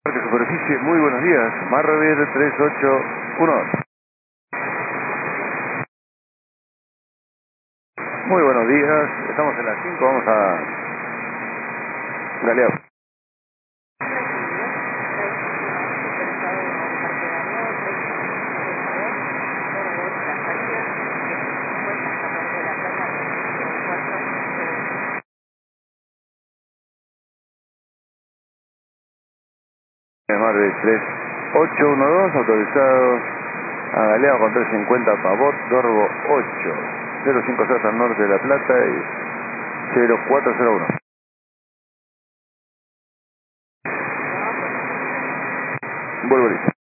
Parque Superficie, muy buenos días. Marriott 3812. Muy buenos días. Estamos en las 5, vamos a Galeao. Marriott 3812, autorizado a Galeao con 350 Pavot, Dorbo 8. 050 al norte de La Plata y 0401. Vuelvo listo.